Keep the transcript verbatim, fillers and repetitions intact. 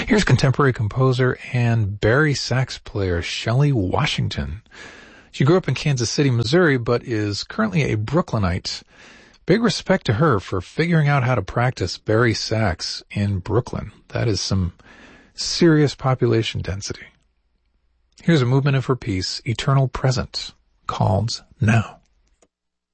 Here's contemporary composer and bari sax player Shelley Washington. She grew up in Kansas City, Missouri, but is currently a Brooklynite. Big respect to her for figuring out how to practice bari sax in Brooklyn. That is some serious population density. Here's a movement of her piece, Eternal Present, called Now.